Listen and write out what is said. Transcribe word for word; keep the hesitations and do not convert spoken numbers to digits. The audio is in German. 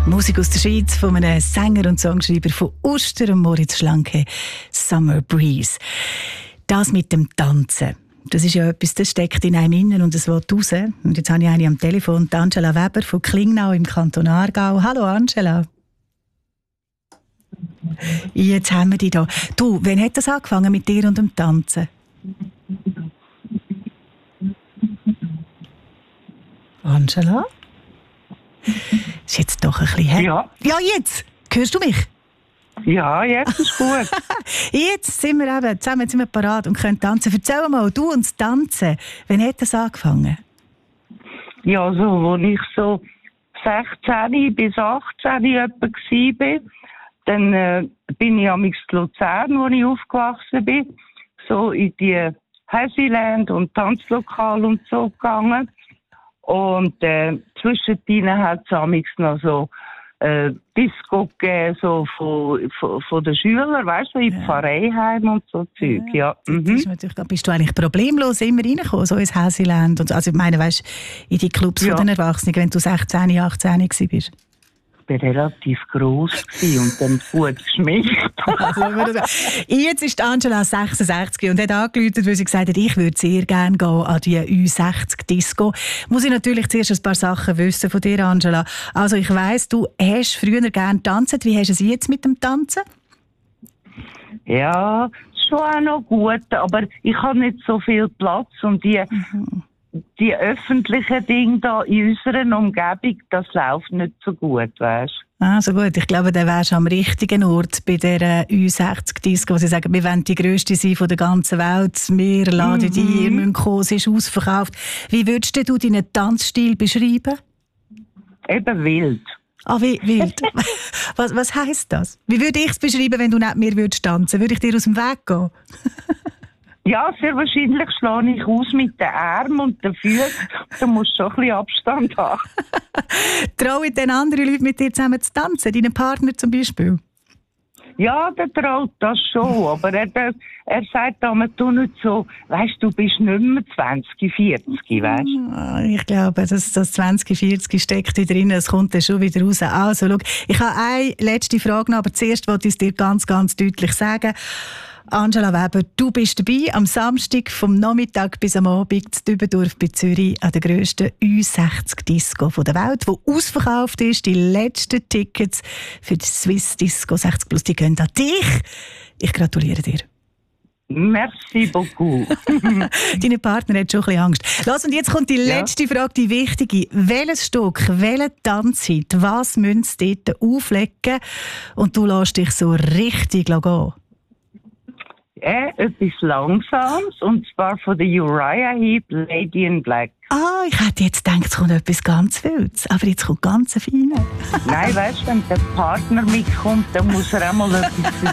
Musik aus der Schweiz von einem Sänger und Songschreiber von Uster, Moritz Schlanke, Summer Breeze. Das mit dem Tanzen, das ist ja etwas, das steckt in einem innen und es will raus. Und jetzt habe ich eine am Telefon, Angela Weber von Klingnau im Kanton Aargau. Hallo Angela. Jetzt haben wir dich da. Du, wann hat das angefangen mit dir und dem Tanzen? Angela? Ist jetzt doch ein bisschen her. Ja. Ja, jetzt! Hörst du mich? Ja, jetzt ist gut. Jetzt sind wir eben zusammen, sind wir parat und können tanzen. Erzähl mal, du und das Tanzen, wann hat das angefangen? Ja, so, als ich so sechzehn bis achtzehn etwa war, dann äh, bin ich am in Luzern, wo ich aufgewachsen bin, so in die Happyland und Tanzlokal und so gegangen. Und äh, zwischendrin hat es noch so äh, Disco gegeben, so von, von, von den Schülern, weißt du, in ja. Pfarreiheim und so Zeug. Ja. Ja. Mhm. Ist natürlich, bist du eigentlich problemlos immer reingekommen, so ins Happyland? Und, also ich meine, weißt in die Clubs ja. von den Erwachsenen, wenn du sechzehn, achtzehn warst? Ich war relativ gross und dann gut geschminkt. Jetzt ist Angela sechsundsechzig und hat angerufen, weil sie gesagt hat, ich würde sehr gerne gehen an die Ü sechzig Disco. Muss ich natürlich zuerst ein paar Sachen wissen von dir, Angela. Also ich weiss, du hast früher gerne getanzt. Wie hast du es jetzt mit dem Tanzen? Ja, schon auch noch gut, aber ich habe nicht so viel Platz und die... Mhm. Die öffentlichen Dinge da in unserer Umgebung, das läuft nicht so gut, weißt du? Ah, so gut. Ich glaube, dann wärst du am richtigen Ort bei der Ü sechzig Disco, wo sie sagen, wir wollen die grösste sein von der ganzen Welt. Wir laden mhm. die, ihr müsst kommen, sie ist ausverkauft. Wie würdest du deinen Tanzstil beschreiben? Eben wild. Ah, wie wild. was, was heisst das? Wie würde ich es beschreiben, wenn du nicht mir würdest tanzen? Würde ich dir aus dem Weg gehen? Ja, sehr wahrscheinlich schlage ich aus mit den Armen und den Füßen. Du musst schon ein bisschen Abstand haben. Trauen den anderen Leuten mit dir zusammen zu tanzen? Deinen Partner zum Beispiel? Ja, der traut das schon. Aber er, der, er sagt immer, du nicht so, weißt du, bist nicht mehr zwanzig, vierzig, weißt du? Ich glaube, das, das zwanzig, vierzig steckt da drin, es kommt dann schon wieder raus. Also, schau, ich habe eine letzte Frage noch, aber zuerst wollte ich es dir ganz, ganz deutlich sagen. Angela Weber, du bist dabei am Samstag vom Nachmittag bis am Abend in Dübendorf bei Zürich an der grössten Ü sechzig Disco der Welt, die ausverkauft ist. Die letzten Tickets für die Swiss Disco sechzig Plus, die gehen an dich. Ich gratuliere dir. Merci beaucoup. Deine Partner hat schon ein bisschen Angst. Lass, und jetzt kommt die letzte ja. Frage, die wichtige. Welches Stück, welche Tanzzeit, was müssen sie dort auflegen und du lässt dich so richtig gehen? Äh, etwas Langsames, und zwar von der Uriah Heep, Lady in Black. Ah, ich hätte jetzt gedacht, es kommt etwas ganz Wildes, aber jetzt kommt ganz Feines. Nein, weißt du, wenn der Partner mitkommt, dann muss er auch mal etwas